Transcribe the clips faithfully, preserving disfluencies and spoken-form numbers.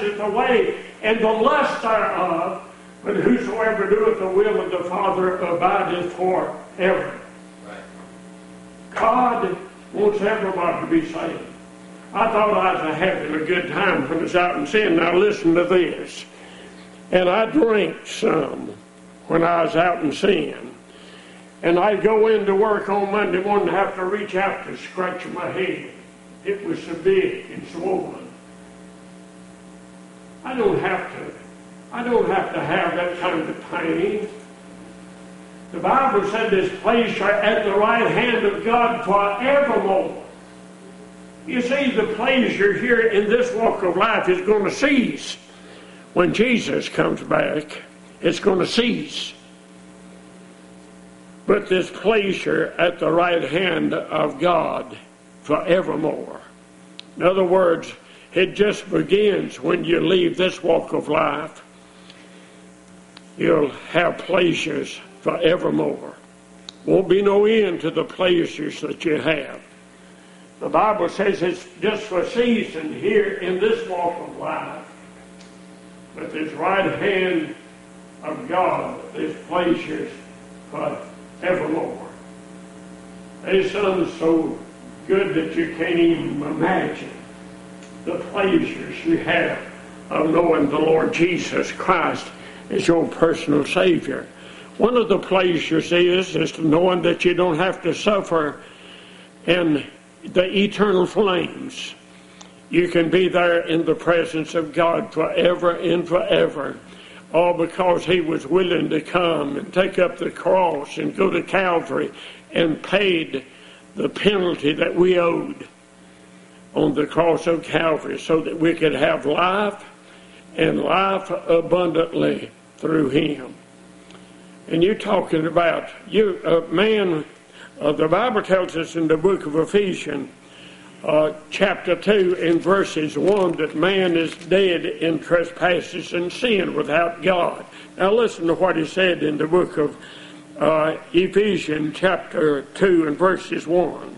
passeth away, and the lust thereof, but whosoever doeth the will of the Father abideth forever. Right. God wants everybody to be saved. I thought I was having a good time when I was out in sin. Now listen to this. And I drank some when I was out in sin. And I'd go into work on Monday morning and have to reach out to scratch my head. It was so big and swollen. I don't have to. I don't have to have that kind of pain. The Bible said this place at the right hand of God forevermore. You see, the pleasure here in this walk of life is going to cease. When Jesus comes back, it's going to cease. But this pleasure at the right hand of God forevermore. In other words, it just begins when you leave this walk of life. You'll have pleasures forevermore. Won't be no end to the pleasures that you have. The Bible says it's just for a season here in this walk of life. But this right hand of God, there's pleasures forevermore. There's something so good that you can't even imagine the pleasures you have of knowing the Lord Jesus Christ as your personal Savior. One of the pleasures is, is knowing that you don't have to suffer in the eternal flames. You can be there in the presence of God forever and forever. All because He was willing to come and take up the cross and go to Calvary and paid the penalty that we owed on the cross of Calvary so that we could have life and life abundantly through Him. And you're talking about, you, uh, man, uh, the Bible tells us in the book of Ephesians, uh, chapter two and verses one, that man is dead in trespasses and sin without God. Now listen to what he said in the book of uh, Ephesians chapter two and verses one.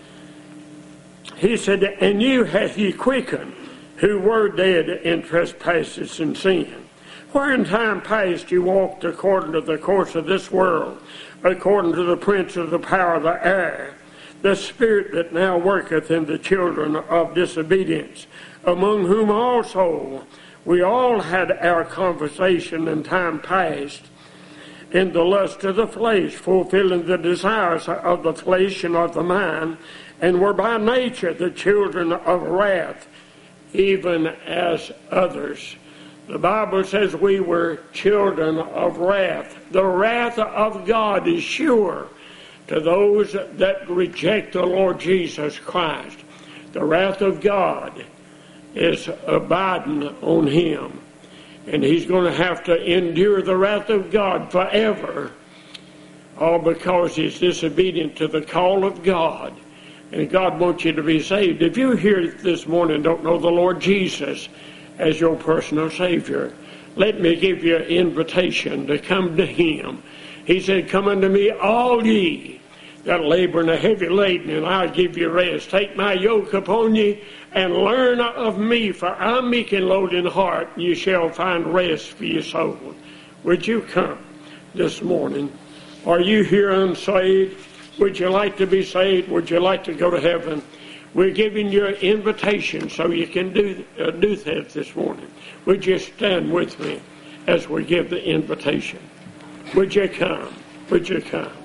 He said, and you hath ye quickened, who were dead in trespasses and sin, where in time past you walked according to the course of this world, according to the prince of the power of the air, the spirit that now worketh in the children of disobedience, among whom also we all had our conversation in time past, in the lust of the flesh, fulfilling the desires of the flesh and of the mind, and were by nature the children of wrath, even as others. The Bible says we were children of wrath. The wrath of God is sure to those that reject the Lord Jesus Christ. The wrath of God is abiding on him. And he's going to have to endure the wrath of God forever, all because he's disobedient to the call of God. And God wants you to be saved. If you're here this morning and don't know the Lord Jesus as your personal Savior, let me give you an invitation to come to Him. He said, come unto me, all ye that labor and are heavy laden, and I'll give you rest. Take my yoke upon you and learn of me, for I'm meek and lowly in heart, and you shall find rest for your soul. Would you come this morning? Are you here unsaved? Would you like to be saved? Would you like to go to heaven? We're giving you an invitation so you can do, uh, do that this morning. Would you stand with me as we give the invitation? Would you come? Would you come?